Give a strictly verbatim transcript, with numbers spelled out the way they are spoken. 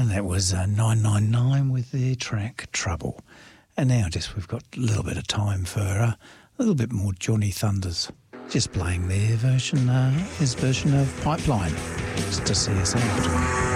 And that was uh, nine nine nine with their track Trouble. And now just we've got a little bit of time for uh, a little bit more Johnny Thunders. Just playing their version, uh, his version of Pipeline, just to see us out.